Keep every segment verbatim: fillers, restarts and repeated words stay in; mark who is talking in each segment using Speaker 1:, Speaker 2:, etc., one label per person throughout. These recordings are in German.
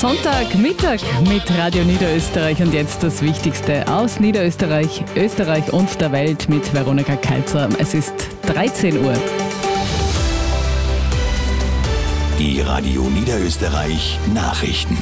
Speaker 1: Sonntagmittag mit Radio Niederösterreich und jetzt das Wichtigste aus Niederösterreich, Österreich und der Welt mit Veronika Kalzer. Es ist dreizehn Uhr.
Speaker 2: Die Radio Niederösterreich Nachrichten.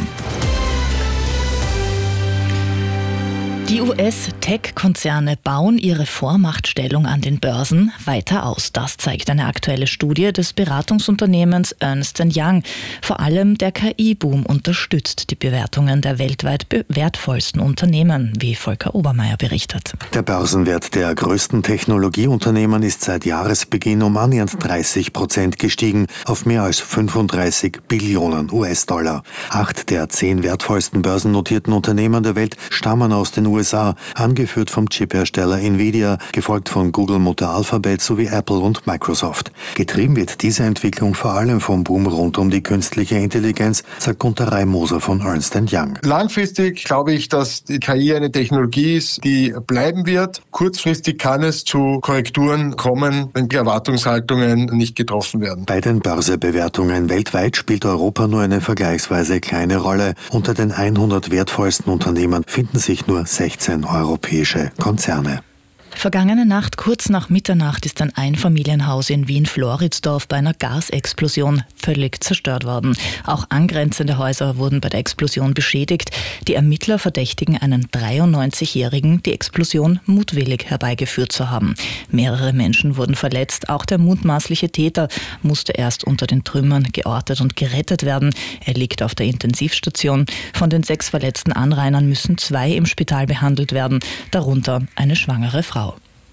Speaker 3: Die U S-Tech-Konzerne bauen ihre Vormachtstellung an den Börsen weiter aus. Das zeigt eine aktuelle Studie des Beratungsunternehmens Ernst and Young. Vor allem der K I-Boom unterstützt die Bewertungen der weltweit wertvollsten Unternehmen, wie Volker Obermeier berichtet.
Speaker 4: Der Börsenwert der größten Technologieunternehmen ist seit Jahresbeginn um annähernd dreißig Prozent gestiegen auf mehr als fünfunddreißig Billionen U S-Dollar. Acht der zehn wertvollsten börsennotierten Unternehmen der Welt stammen aus den U S A, angeführt vom Chiphersteller Nvidia, gefolgt von Google-Mutter Alphabet sowie Apple und Microsoft. Getrieben wird diese Entwicklung vor allem vom Boom rund um die künstliche Intelligenz, sagt Gunter Reimoser von Ernst and Young.
Speaker 5: Langfristig glaube ich, dass die K I eine Technologie ist, die bleiben wird. Kurzfristig kann es zu Korrekturen kommen, wenn die Erwartungshaltungen nicht getroffen werden.
Speaker 4: Bei den Börsebewertungen weltweit spielt Europa nur eine vergleichsweise kleine Rolle. Unter den hundert wertvollsten Unternehmen finden sich nur sechzehn europäische Konzerne.
Speaker 3: Vergangene Nacht, kurz nach Mitternacht, ist ein Einfamilienhaus in Wien-Floridsdorf bei einer Gasexplosion völlig zerstört worden. Auch angrenzende Häuser wurden bei der Explosion beschädigt. Die Ermittler verdächtigen einen dreiundneunzigjährigen, die Explosion mutwillig herbeigeführt zu haben. Mehrere Menschen wurden verletzt. Auch der mutmaßliche Täter musste erst unter den Trümmern geortet und gerettet werden. Er liegt auf der Intensivstation. Von den sechs verletzten Anrainern müssen zwei im Spital behandelt werden, darunter eine schwangere Frau.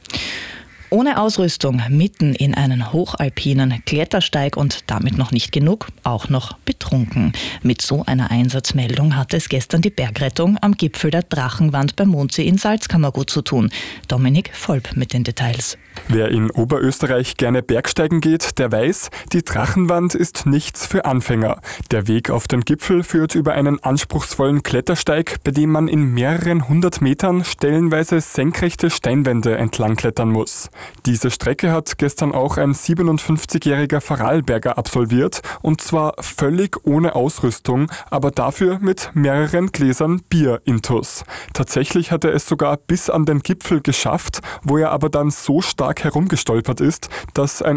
Speaker 3: Ohne Ausrüstung, mitten in einen hochalpinen Klettersteig und damit noch nicht genug, auch noch betrunken. Mit so einer Einsatzmeldung hatte es gestern die Bergrettung am Gipfel der Drachenwand bei Mondsee in Salzkammergut zu tun. Dominik Volp mit den Details.
Speaker 6: Wer in Oberösterreich gerne Bergsteigen geht, der weiß, die Drachenwand ist nichts für Anfänger. Der Weg auf den Gipfel führt über einen anspruchsvollen Klettersteig, bei dem man in mehreren hundert Metern stellenweise senkrechte Steinwände entlang klettern muss. Diese Strecke hat gestern auch ein siebenundfünfzigjähriger Vorarlberger absolviert, und zwar völlig ohne Ausrüstung, aber dafür mit mehreren Gläsern Bier intus. Tatsächlich hat er es sogar bis an den Gipfel geschafft, wo er aber dann so stark herumgestolpert ist, dass ein